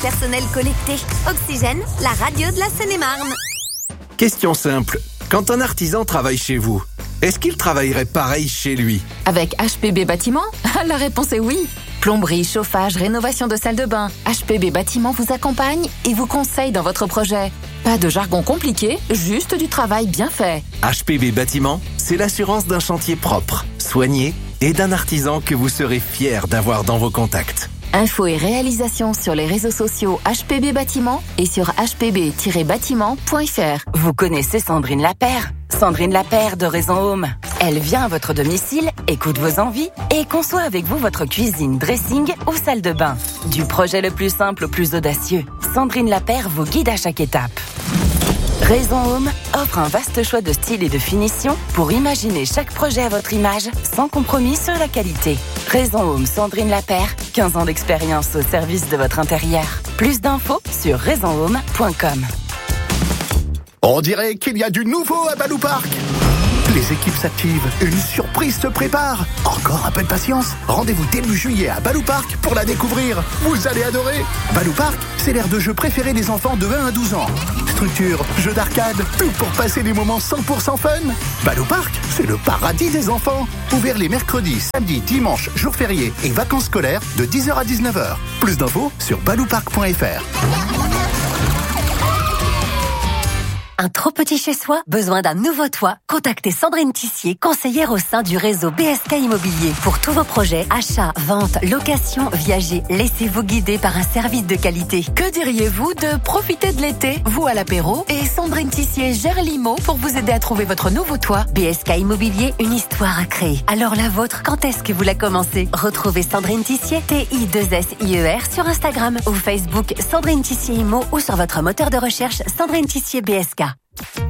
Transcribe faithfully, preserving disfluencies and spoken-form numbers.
personnel connecté. Oxygène, la radio de la Seine-et-Marne. Question simple. Quand un artisan travaille chez vous, est-ce qu'il travaillerait pareil chez lui? Avec H P B Bâtiment, la réponse est oui. Plomberie, chauffage, rénovation de salle de bain. H P B Bâtiment vous accompagne et vous conseille dans votre projet. Pas de jargon compliqué, juste du travail bien fait. H P B Bâtiment, c'est l'assurance d'un chantier propre, soigné et d'un artisan que vous serez fier d'avoir dans vos contacts. Infos et réalisations sur les réseaux sociaux H P B Bâtiment et sur h p b tiret bâtiment point f r. Vous connaissez Sandrine Lapère? Sandrine Lapère de Raison Home. Elle vient à votre domicile, écoute vos envies et conçoit avec vous votre cuisine, dressing ou salle de bain. Du projet le plus simple au plus audacieux, Sandrine Lapère vous guide à chaque étape. Raison Home offre un vaste choix de styles et de finitions pour imaginer chaque projet à votre image sans compromis sur la qualité. Raison Home Sandrine Lapère, quinze ans d'expérience au service de votre intérieur. Plus d'infos sur raison home point com. On dirait qu'il y a du nouveau à Balou Park. Les équipes s'activent, une surprise se prépare. Encore un peu de patience. Rendez-vous début juillet à Balou Park pour la découvrir. Vous allez adorer. Balou Park, c'est l'aire de jeu préférée des enfants de un à douze ans. Structure, jeux d'arcade, tout pour passer des moments cent pour cent fun. Balou Park, c'est le paradis des enfants. Ouvert les mercredis, samedis, dimanches, jours fériés et vacances scolaires de dix heures à dix-neuf heures. Plus d'infos sur balou park point f r. Un trop petit chez soi? Besoin d'un nouveau toit? Contactez Sandrine Tissier, conseillère au sein du réseau B S K Immobilier. Pour tous vos projets, achat, vente, location, viager, laissez-vous guider par un service de qualité. Que diriez-vous de profiter de l'été, vous à l'apéro, et Sandrine Tissier gère l'I M O pour vous aider à trouver votre nouveau toit? B S K Immobilier, une histoire à créer. Alors la vôtre, quand est-ce que vous la commencez? Retrouvez Sandrine Tissier, T I deux S I E R, sur Instagram ou Facebook Sandrine Tissier Imo ou sur votre moteur de recherche Sandrine Tissier B S K.